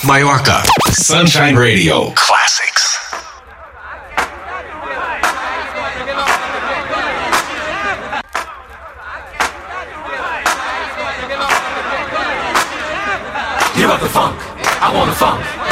Mallorca. Sunshine Radio. Classics. Give up the funk. I want the funk.